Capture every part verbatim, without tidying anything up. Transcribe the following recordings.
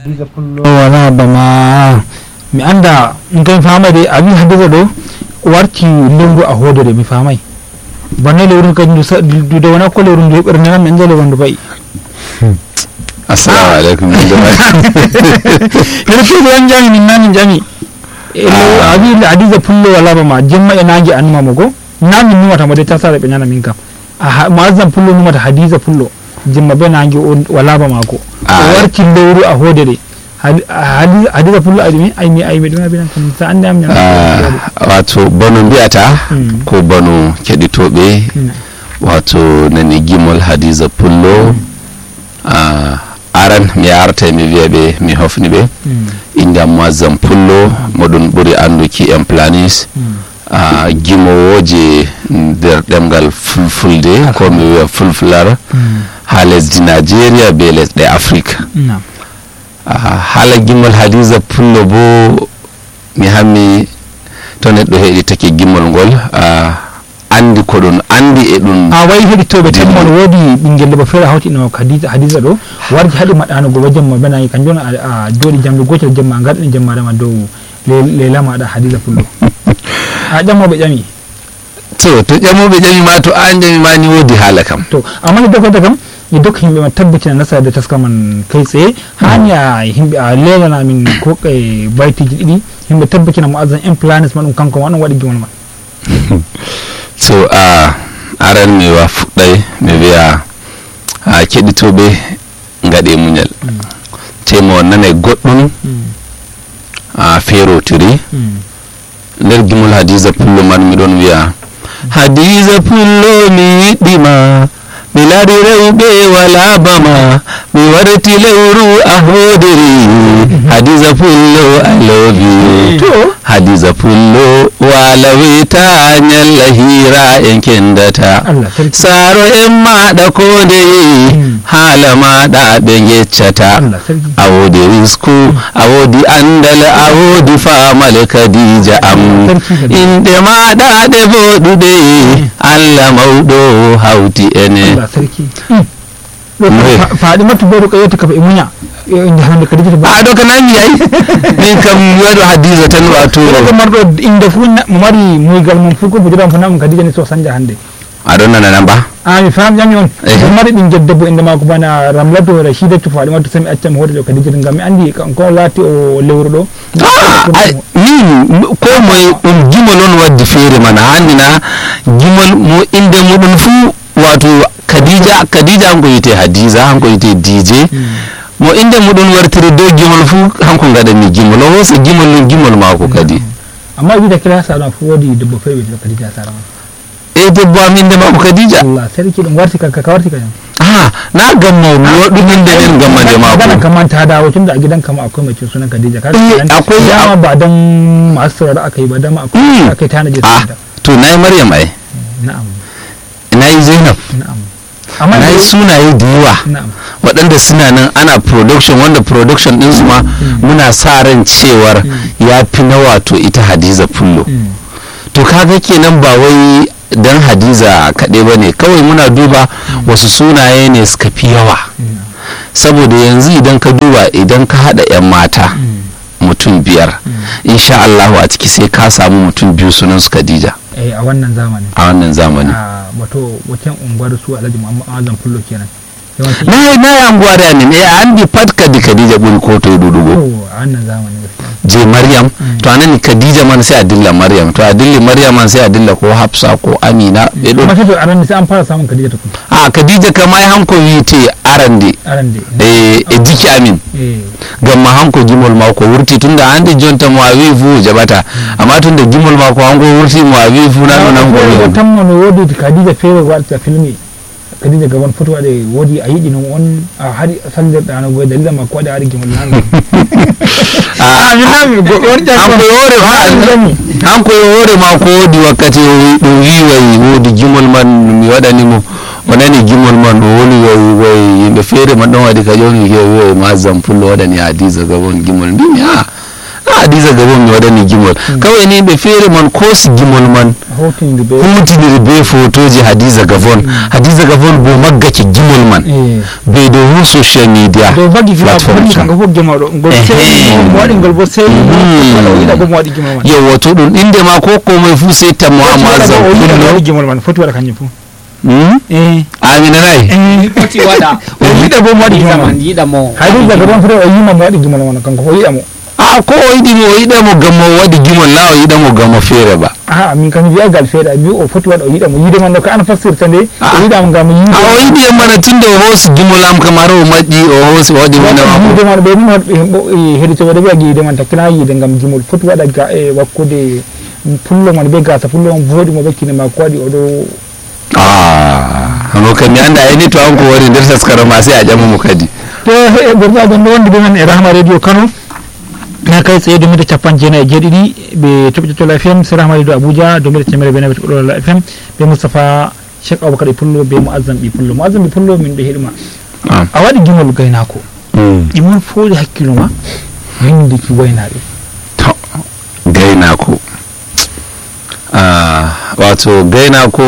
hadiza pullo wala bama mi anda ngai fama de abi hadiza do warti lengu a hodore mi famai banne lewrun kan du da wana ko lewrun do berne nan jale wondo bai assalamu alaikum yana ke yan jami min nan jami abi hadiza pullo wala bama jemma e naji anuma mogo nan min wata made ta sare benyana min kam a mazan pullo mi mata hadiza pullo jimma be nangi wala ba mako warti lewru a hodere hadiza pullo adimi ay mi ay mi dum abinan kan sa ande am nyam wato bano biyata ko bano keditobe wato nani gimol hadiza pullo aran mi arta mi wiyabe mi hofni be inda mazan pullo modun buri anduki en planis Uh, gimowoje nder ɗemgal fulfulde ko mi wiya fulfular ha lesdi nigeria be lesɗe afrique uh, haala gimol hadiza pullo bo mi hammi to neɗɗo heɗitake gimol ngol uh, andi ko ɗum andi e ɗum a wayi heɗitoɓe temmon woodi ɓinguel debbo feere hawtino hadiza hadiza ɗo warti haɗi maɗanogo bo jemma benayi kanjum on a jooɗi jamde gotel jemma garɗen jemmadema dow lela maɗa hadiza pullo a ƴammoɓe ƴami to to ƴammoɓe ƴami ma to an ƴami ma ni woodi haala kam to amma ni dokata kam ni dok himɓe ma tabbitina nasarade taska man kay tsaye hani a yimɓe a lelana min ko e baytiji ɗiɗi yimɓe tabbitina mo azan implanis ma ɗum kanko ma ɗum waɗi gimol ma so a aran mi wa fuɗɗay mi wiya a keɗitoɓe gaɗe muñal tema nane goɗɗum a ferotiri nder gimol hadiza pullo man miɗon wiya hadiza pullo mi yiɗɗima mi lari rewɓe wala bama mi warti lewru a hodiri hadiza pullo I love you hadiza pullo wala wita nyalla hira en kendata saro en maɗa ko ndeyi haala maɗa ɓe geccata a wodi risku a wodi andal a wodi famal kadija am inde maɗa ɗe boɗuɗe allah mawɗo hawti ene faɗi matu boɗo ko yetti kaɓe muña inde hande kadija a ɗo ka nami ay min kam waɗo hadiza tan wato ko marɗo inde fu mo mari muygal mum fu ko bujuram fu namum kadija ni so sanja hande aɗon nanana ba a mi fam jami on mo mari ɓinguel debbo inde mako bana ramlato rashidatu faɗi matu sami accam hoode ɗo kadija ngam mi andi ko laati o lewru ɗo min ko moye ɗum gimol on waddi feere mana handina gimol mo inde muɗum fu wato kadija kadija hanko yite hadiza hanko yite dj mo inde muɗum wartiri dow gimol fu hanko gaɗani gimol o hosa gimol non gimol mako kadi amma wiida kila saɗa fu woodi debbo feere wiyete kadija sara ma e debbo am inde mako kadija allah sarki ɗum warti ka ka warti kañum ah na gamma ɗum inde nen gammande mako ganan kaman ta dawo tunda a gidan kama akwai mace sunan kadija ka akwai dama ba dan masu sauraro aka yi ba dama akwai aka yi tanaje sunanta to nayi maryam ai na'am nayi zainab na'am amma na yi sunaye da yawa waɗanda suna nan ana production wanda production ɗinsu ma muna sa ran cewar ya fi na wato ita hadiza pullo to kaga kenan ba wai dan hadiza kaɗai ba ne kawai muna duba wasu sunaye ne suka fi yawa saboda yanzu idan ka duba idan ka haɗa 'yan mata mutum biyar insha Allahu a ciki sai ka samu mutum biyu sunan su Khadija a wannan zamani a wannan zamani wato wajen unguwar su Alhaji Muhammad Azam Fullo kenan na na ya unguwar ne ne an di fatka di Khadija buri ko to dudugo a wannan zamani je Maryam to anan Khadija man sai adilla Maryam to adilla Maryam man sai adilla ko Hafsa ko Amina e do mace to aran sai an fara samun Khadija to a Khadija kama ai hanko yite arande arande eh e jiki amin eh gamma hanko gimol mako wurti tunda ande jonta mo awi fu jabata amma tunda gimol mako hanko wurti mo awi fu nan nan ko tammo no wodi Khadija fere warta filmi Khadija gaban foto ade wodi a yidi non on a hari sanje dano go dalila mako ade hari gimol nan a mi nami go warta hanko yore ha hanko yore mako wodi wakkati do wiwai wodi gimol man mi wadani mo wonani gimol man o woni way yimɓe feere man ɗon waɗi ka joni ke wiyoy ma Zampullo waɗani hadiza gabon gimol mbimi a hadiza gabon mi waɗani gimol kawai ni ɓe feere man koosi gimol man hutiniri be photoji hadiza gabon hadiza gabon bo maggake gimol man ɓe dow hu social media yewwa to ɗum inde ma ko komai fu sey tammo amazan amina nayi foti waɗa o yiɗa bo mo waɗi gimol man yiɗa mo hadiza gabon fere o yima mo waɗi gimol man kanko o yiɗa mo a ko o yiɗimo o yiɗamo gammo o waɗi gimol na o yiɗamo gammo feere ba a min kam wiya gal feere mi o foti waɗa o yiɗa mo yiide man no ko an fassirta nde o yiɗamo ngam yiide a o yiɗi e mana tinde o hoosi gimol am kam ara o maƴƴi o hoosi o waɗi minama yiide man ɓe ɗum heɗitoɓe ɗe wiya yiide man takkina yiide ngam gimol foti waɗa ga e wakkude pullo man be gasa pullo man voɗi mo ɓekkine ma ko waɗi oɗo no kam mi anda eni to an ko woni nder taskara ma sey a ƴamamo kadi to ɓurɗa gonɗo wonde ɓe men e rahma radio kano na kai tsaye domin da capan jena e jeɗiɗi ɓe toɓɓitotola f m sera hamadi do abuja domin da temere benaɓe toɓɓitotola f m ɓe moustapha cheikh aboubacar ɓe pullo ɓe moazzam ɓi pullo moazzam ɓi pullo min ɗo heɗima a waɗi gimol gaynako ɗimon foodi hakkilo ma windiki waynaɓe to gaynako wato gaynako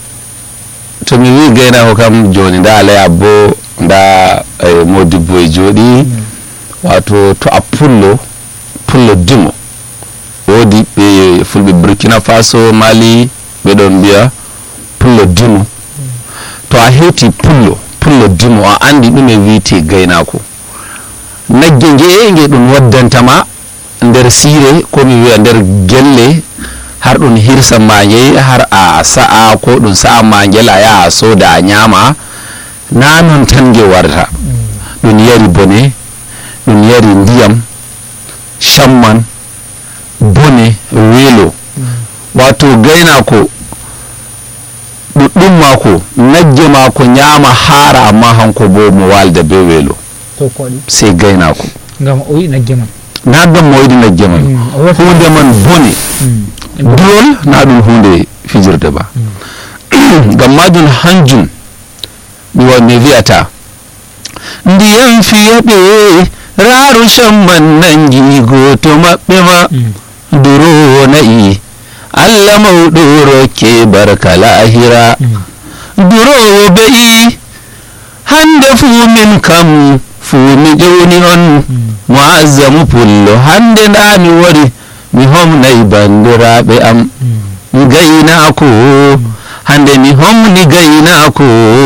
to mi wi gaynako kam joni nda alay abbo nda modibbo e jooɗi wato to a pullo pullo dimo woodi ɓe fulɓe burkina faso mali ɓe ɗon mbiya pullo dimo to a hewti pullo pullo dimo a andi ɗume wiite gaynako nagge nge nge ɗum waddantama nder siire komi wiya nder gelle har ɗum hirsa mañey har a sa'a ko ɗum sa'a mañel a yaha a sooda a ñaama na non tan nge warta ɗum yari bone ɗum yari ndiyam shamman bone weelo wato gaynako ɗuɗɗum mako nagge mako ñaama haara amma hanko bo mo walda be weelo sey gaynako ngam o yiɗi nagge man na gam mo yiɗi nagge man hunde man bone durol na ɗum hunde fijirde ba ngam majum hanjum mi wa mi wiyata ndiyam fiyaɓe raaru shamman nangi goto maɓɓe ma durowo na'i allah mawɗo rokke barka lahira durowo be'i hande fuu min kam fuu mi ƴewni on muazzamu pullo hande nda mi wari mi homnayi bandiraɓe am gaynako hande mi homni gaynako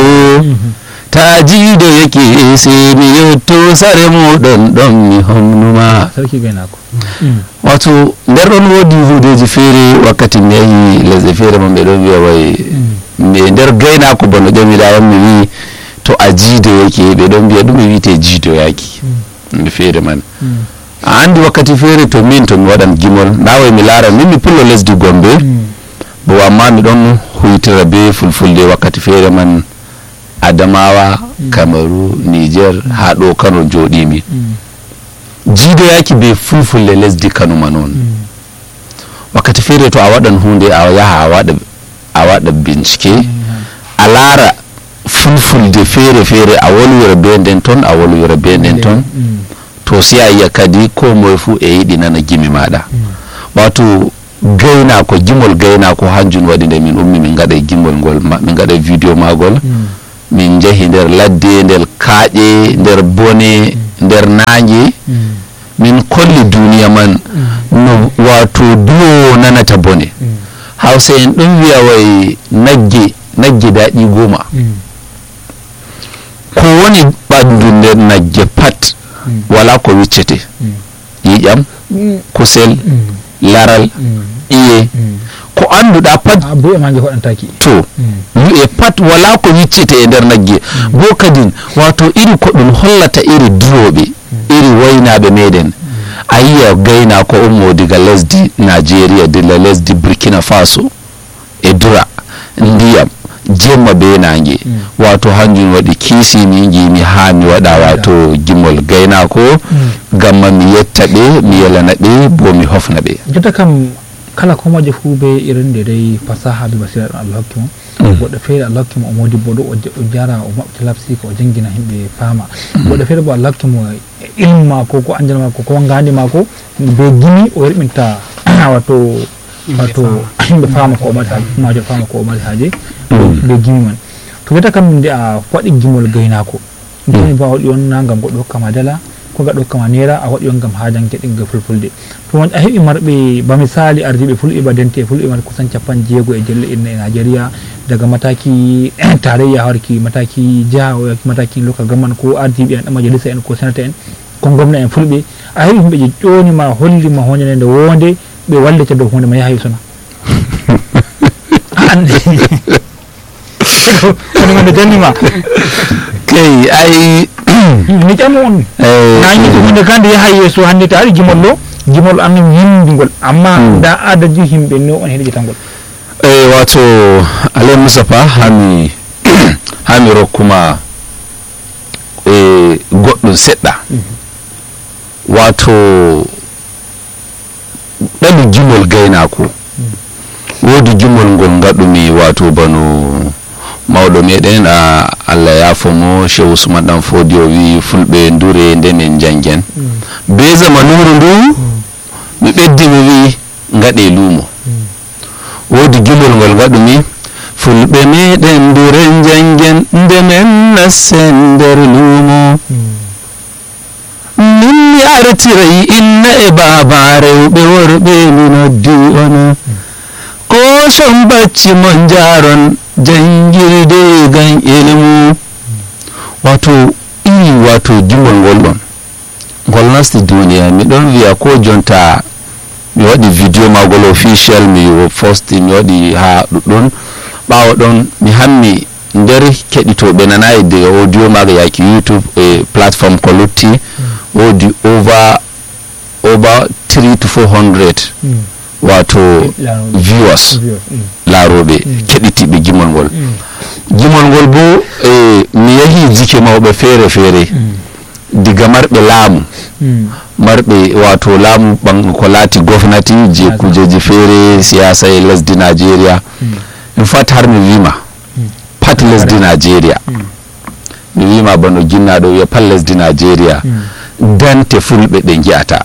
ta jiido yake sai mi yotto sare muɗon ɗon mi homnuma sarki gaynako wato nder ɗon woodi huudeji feere wakkati mi yahi lesɗe feere man ɓe ɗon wiya way mi nder gaynako bono ƴamiɗa yam mi wi to a jiido yake ɓe ɗon mbiya ɗum e wiyete jiidoyaki nde feere man a andi wakkati feere to min to mi waɗan gimol naway mi laara min mi pullo lesdi gombe bo amma mi ɗon huytira be fulfulde wakkati feere man adamawa cameroun niger ha ɗo kano jooɗimi jiidoyaki be fulfulde lesdi kano ma noon wakkati feere to a waɗan hunde a yaha a waɗa a waɗa bincike a laara fulfulde feere feere a wolwira be nden ton a wolwira be nden ton to si a yiya kadi ko moye fuu e yiɗi nana gimi maɗa wato gaynako gimol gaynako hanjum waɗi nde min ummi min gaɗa gimol ngol min gaɗa vidéo magol min jehi nder ladde nder kaaƴe nder bone nder naange min kolli duniya man no wato duwo nanata bone hawsa en ɗum wiya way nagge nagge daɗi goma ko woni ɓandu nder nagge pat wala ko wiccete yiƴam kusel laral iye ko anduɗa pat to wi'e pat wala ko wiccete e nder nagge bo kadin wato iri ko ɗum hollata iri duroɓe iri waynaɓe meɗen a yiya gayna ko ummo diga lesdi nigeria dilla lesdi burkina faso e dura ndiyam jemma be nangue wato hanjum waɗi kiisimi jimi ha mi waɗa wato gimol gaynako gamma mi yetta ɓe mi yelana ɓe bo mi hofna ɓe jotta kam kala ko moje fu be irin da dai fasaha bi basira ɗum Allah hokki mo goɗɗo feere Allah hokki mo o modi bo ɗo o jara o maɓɓita lapsika o jangina himɓe faama goɗɗo feere bo Allah hokki mo ilmu mako ko andal mako ko ngandi mako be gimi o yerɓinta wato wato himɓe faama ko o mari haaje major faama ko o mari haaje be gimi man to weta kam nde a waɗi gimol gaynako joni ba waɗi on na ngam goɗɗo hokkama dala ko gaɗo hokkama naira a waɗi on ngam hajanke ɗinga fulfulde to a heɓi marɓe ba misali ardiɓe fulɓe ba dente e fulɓe mar kusan capan jeego e jelle inna e Nigeria daga mataki tarayya harki mataki jiha mataki local government ko ardiɓe en ɗan majalisa en ko senata en ko gomna en fulɓe a heɓi himɓe je ƴonima hollima hoñanede wonde ɓe wallete dow hunde ma yaha sona ande kono wonde jannima kay ay mi ƴamo on nañi ko hunde kande yaha yeeso hannde ta ari gimol ɗo gimol annan yimdigol amma da adaji himɓe no on heɗi jitangol eh wato Alain Mustapha hami hami rokkuma e goɗɗum seɗɗa wato ɗaɗi gimol gaynako woodi gimol ngol gaɗumi wato bano mawɗo meɗen a Allah yafo mo Cheikh Ousmane Dan Fodio wi fulɓe ndure nde min jangen be zamanuru ndu mi ɓeddi mi wi ngaɗe luumo woodi gimol ngol gaɗumi fulɓe meɗen ndure jangen nde men nassen nder luumo min yartiray inna e baaba rewɓe worɓe mi noddi ona ko son bacci mon jaron jangirde gan ilmu wato iri wato gimol ngol ɗon ngol nasti duniya miɗon wiya ko jonta mi waɗi vidéo magol official mi posti mi waɗi ha ɗuɗɗon ɓawo ɗon mi hammi nder keɗitoɓe nanayi de audio maga yaki YouTube e platform ko lutti wodi over over three to four hundred wato viewers laaroɓe keɗitiɓe gimol ngol gimol ngol bo e mi yahi jike mawɓe feere feere diga marɓe laamu marɓe wato laamu ɓan ko laati gofnati je kujeji feere siyasa e lesdi Nigeria in fat har mi wima pat lesdi Nigeria mi wima bano jinnaɗo wiya pat lesdi Nigeria dante fulɓe ɓe gi'ata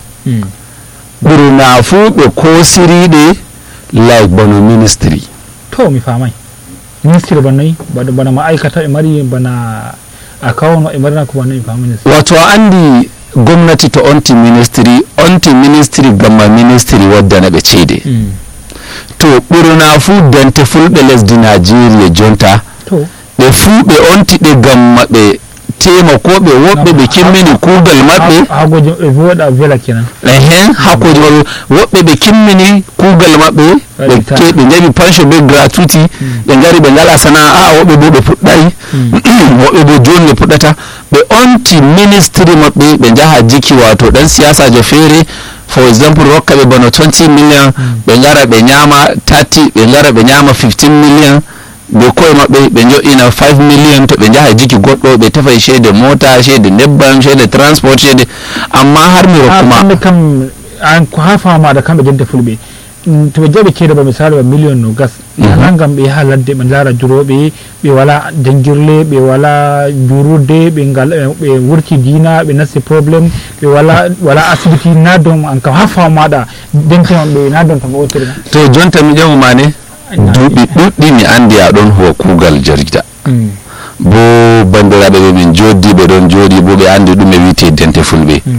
ɓurna fuu ɓe koosiriɗe like bano ministry to mi famay ministry banoyi bana bana ma'aikata e mari bana account e marina ko banoyi fa ministry wato a andi gomnati to onti ministry onti ministry gamma ministry waddana ɓe ceede to ɓurna fuu dante fulɓe lesdi Nigeria jonta ɓe fuu ɓe onti ɗe gamma ɓe temako ɓe woɓɓe ɓe kimmini kuugal maɓɓe hagoji e voɗa vela kenan ehen hakkoji maɓɓe woɓɓe ɓe kimmini kuugal maɓɓe ɓe ke ɓe jaɓi pension be gratuity ɓe ngari ɓe ngala sana'a woɓɓe bo ɓe puɗɗay woɓɓe bo joni ɓe puɗɗata ɓe onti ministry maɓɓe ɓe jaha jiki wato ɗan siyasajo feere for example rokka ɓe bano twenty million ɓe ngara ɓe ñama thirty ɓe ngara ɓe ñama fifteen million ɓe koye maɓɓe ɓe joƴina five million to ɓe jaha jiki goɗɗo ɓe tefay ceede mota ceede nebbam ceede transport ceede amma har mi rokkuma kam an ko ha famaɗa kamɓe jente fulɓe to ɓe jaɓi ceede ba misali ba million no gas ala gam ɓe yaha ladde ɓe laara juroɓe ɓe wala jangirle ɓe wala jurude ɓe ngal ɓe wurti dina ɓe nasti probléme ɓe wala wala asibiti na don an kam ha famaɗa jente maɓɓe na don tan otirna to jonta mi ƴamumane duuɓi ɗuɗɗi mi andi a ɗon huwa kuugal jarida bo bandiraɓe ɓe min joddi ɓe ɗon jooɗi bo ɓe andi ɗum e wiite dente fulɓe